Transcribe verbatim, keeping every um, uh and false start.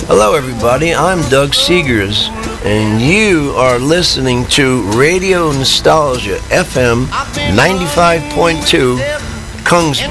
Hello, everybody. I'm Doug Seegers, and you are listening to Radio Nostalgia F M ninety-five point two, Kungsborg.